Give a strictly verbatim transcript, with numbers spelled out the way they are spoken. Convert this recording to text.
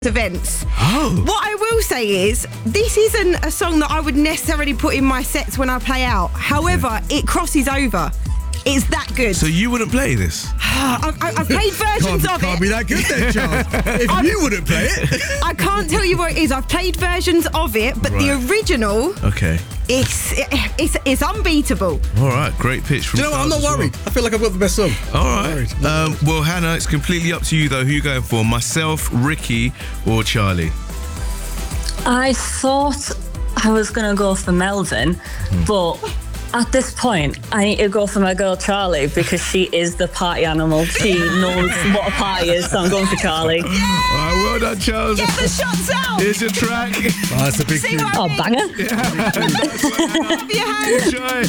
events. Oh. What I will say is, this isn't a song that I would necessarily put in my sets when I play out. However, it crosses over. It's that good. So you wouldn't play this? I, I, I've played versions can't, of can't it. be that good then, Charles. If I'm- you wouldn't play it. I can't tell you what it is. I've played versions of it, but the Right. original, Okay. it's, it's it's unbeatable. All right. Great pitch from Do you know what? I'm Charles not as well. worried. I feel like I've got the best song. All Not right. worried. Not Um, well, Hannah, it's completely up to you, though. Who you going for? Myself, Ricky, or Charlie? I thought I was going to go for Melvin, but at this point, I need to go for my girl Charlie because she is the party animal. She knows what a party is, so I'm going for Charlie. All right. Well done, Charles. Get the shots out. Here's your track. Oh, that's a big Sing tune. like Oh, me. banger. Clap your hands. Enjoy.